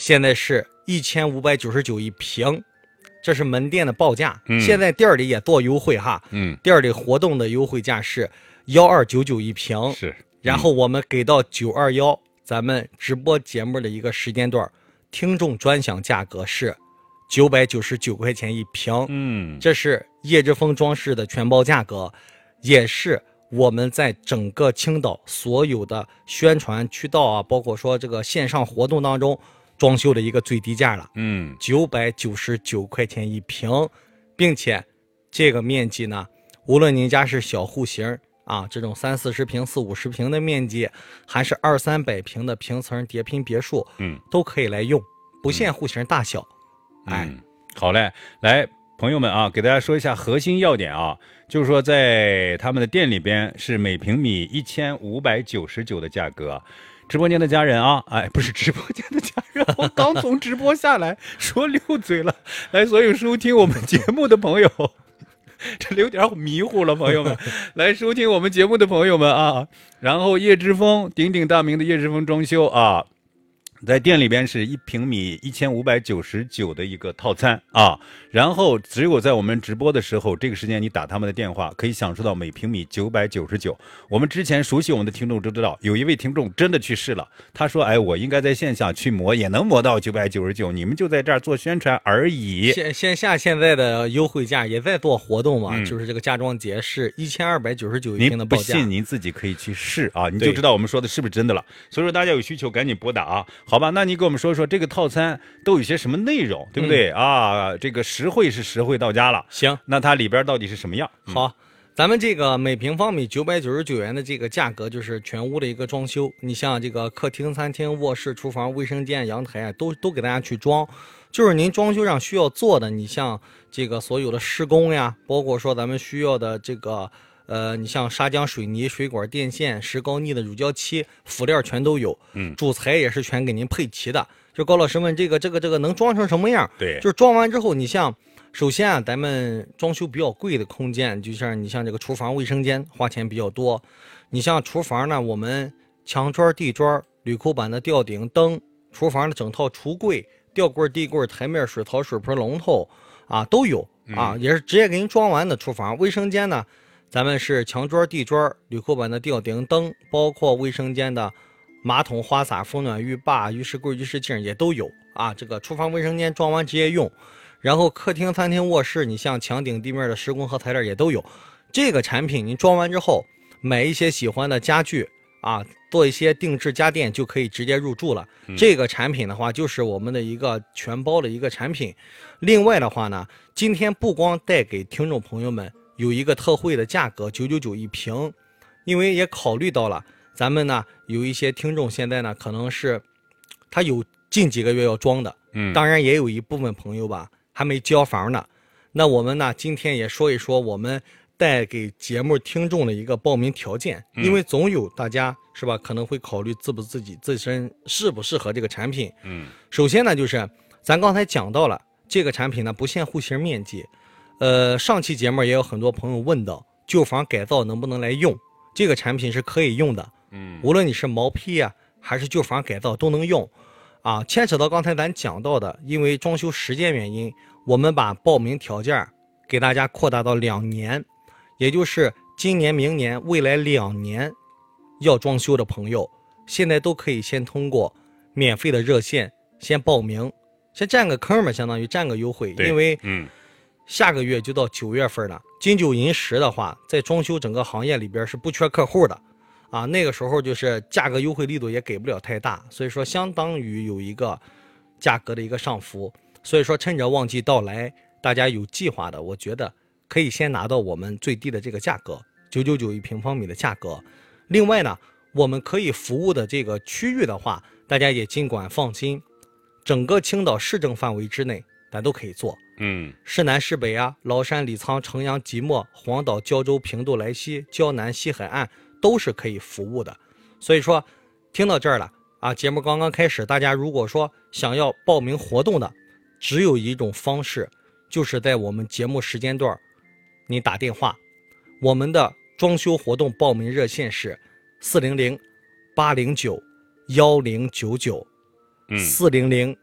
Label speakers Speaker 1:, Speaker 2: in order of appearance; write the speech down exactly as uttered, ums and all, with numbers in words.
Speaker 1: 现在是一千五百九十九一平，这是门店的报价。
Speaker 2: 嗯、
Speaker 1: 现在店里也做优惠哈，
Speaker 2: 嗯，
Speaker 1: 店里活动的优惠价是幺二九九一平，
Speaker 2: 是，嗯、
Speaker 1: 然后我们给到九二幺，咱们直播节目的一个时间段，听众专享价格是九百九十九块钱一平，
Speaker 2: 嗯，
Speaker 1: 这是叶之峰装饰的全包价格，也是我们在整个青岛所有的宣传渠道啊，包括说这个线上活动当中装修的一个最低价了，
Speaker 2: 嗯，
Speaker 1: 九百九十九块钱一平，并且这个面积呢，无论您家是小户型啊，这种三四十平、四五十平的面积，还是二三百平的平层叠拼别墅，
Speaker 2: 嗯，
Speaker 1: 都可以来用，不限户型大小。
Speaker 2: 嗯、
Speaker 1: 哎，
Speaker 2: 好嘞，来，朋友们啊，给大家说一下核心要点啊，就是说在他们的店里边是每平米一千五百九十九的价格。直播间的家人啊，哎，不是直播间的家人，我刚从直播下来，说溜嘴了。来，所有收听我们节目的朋友，这有点迷糊了，朋友们，来收听我们节目的朋友们啊，然后叶之峰鼎鼎大名的叶之峰装修啊。在店里边是一平米一千五百九十九的一个套餐啊，然后只有在我们直播的时候，这个时间你打他们的电话，可以享受到每平米九百九十九。我们之前熟悉我们的听众都知道，有一位听众真的去试了，他说：“哎，我应该在线下去磨，也能磨到九百九十九，你们就在这儿做宣传而已。”
Speaker 1: 线线下现在的优惠价也在做活动嘛，
Speaker 2: 嗯、
Speaker 1: 就是这个家装节是一千二百九十九一平的报价。
Speaker 2: 您不信您自己可以去试啊，你就知道我们说的是不是真的了。所以说大家有需求赶紧拨打啊。好吧，那你给我们说说这个套餐都有些什么内容，对不对、嗯、啊？这个实惠是实惠到家了。
Speaker 1: 行，
Speaker 2: 那它里边到底是什么样？
Speaker 1: 嗯、好，咱们这个每平方米九百九十九元的这个价格，就是全屋的一个装修。你像这个客厅、餐厅、卧室、厨房、卫生间、阳台都都给大家去装。就是您装修上需要做的，你像这个所有的施工呀，包括说咱们需要的这个。呃，你像砂浆、水泥、水管、电线、石膏、腻的乳胶漆、辅料全都有，
Speaker 2: 嗯，
Speaker 1: 主材也是全给您配齐的。就高老师问这个这个这个能装成什么样？
Speaker 2: 对，
Speaker 1: 就是装完之后，你像首先啊，咱们装修比较贵的空间，就像你像这个厨房、卫生间花钱比较多。你像厨房呢，我们墙砖、地砖、铝扣板的吊顶灯，厨房的整套橱柜、吊柜、地柜、台面、水槽、水盆、龙头啊都有啊，
Speaker 2: 嗯、
Speaker 1: 也是直接给您装完的。厨房、卫生间呢？咱们是墙砖、地砖、铝扣板的吊顶灯，包括卫生间的马桶、花洒、风暖浴霸、浴室柜、浴室镜也都有啊。这个厨房、卫生间装完直接用，然后客厅、餐厅、卧室，你像墙顶、地面的施工和材料也都有。这个产品您装完之后，买一些喜欢的家具啊，做一些定制家电就可以直接入住了。
Speaker 2: 嗯、
Speaker 1: 这个产品的话，就是我们的一个全包的一个产品。另外的话呢，今天不光带给听众朋友们。有一个特惠的价格九九九一平，因为也考虑到了咱们呢有一些听众现在呢可能是他有近几个月要装的，
Speaker 2: 嗯，
Speaker 1: 当然也有一部分朋友吧还没交房呢。那我们呢今天也说一说我们带给节目听众的一个报名条件，因为总有大家是吧可能会考虑自不自己自身适不适合这个产品。
Speaker 2: 嗯，
Speaker 1: 首先呢就是咱刚才讲到了这个产品呢不限户型面积。呃，上期节目也有很多朋友问到，旧房改造能不能来用？这个产品是可以用的，
Speaker 2: 嗯，
Speaker 1: 无论你是毛坯啊，还是旧房改造都能用，啊，牵扯到刚才咱讲到的，因为装修时间原因，我们把报名条件给大家扩大到两年，也就是今年、明年、未来两年要装修的朋友，现在都可以先通过免费的热线先报名，先占个坑嘛，相当于占个优惠，因为
Speaker 2: 嗯。
Speaker 1: 下个月就到九月份了，金九银十的话，在装修整个行业里边是不缺客户的，啊，那个时候就是价格优惠力度也给不了太大，所以说相当于有一个价格的一个上浮，所以说趁着旺季到来，大家有计划的，我觉得可以先拿到我们最低的这个价格九九九一平方米的价格。另外呢，我们可以服务的这个区域的话，大家也尽管放心，整个青岛市政范围之内，咱都可以做。
Speaker 2: 嗯，
Speaker 1: 市南、市北啊，崂山、李沧、城阳、即墨、黄岛、胶州、平度、莱西、胶南、西海岸都是可以服务的。所以说，听到这儿了啊，节目刚刚开始，大家如果说想要报名活动的，只有一种方式，就是在我们节目时间段，你打电话。我们的装修活动报名热线是四零零八零九幺零九九，四零零